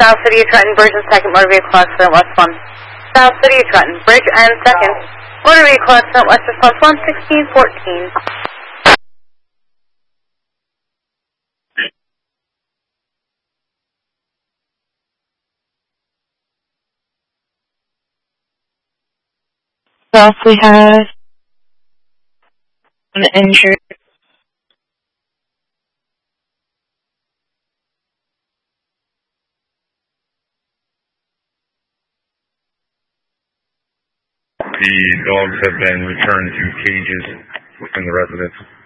South City of Trenton, Bridge and second, motor vehicle accident, West 1. South City of Trenton, Bridge and second, motor vehicle accident, West response 11614. South, we have an injured. The dogs have been returned to cages within the residence.